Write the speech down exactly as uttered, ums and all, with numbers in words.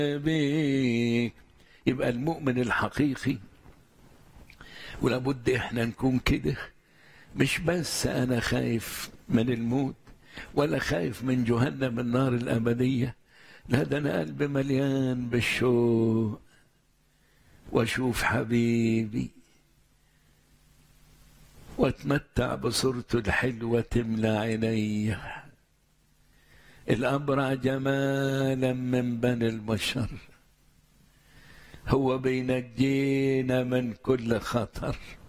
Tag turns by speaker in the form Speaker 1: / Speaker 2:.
Speaker 1: بيك. يبقى المؤمن الحقيقي، ولابد احنا نكون كده، مش بس انا خايف من الموت ولا خايف من جهنم النار الابديه، لا، ده انا قلبي مليان بالشوق واشوف حبيبي واتمتع بصورته الحلوه تملى عيني، الابرع جمالا من بني البشر، هو بينجينا من كل خطر.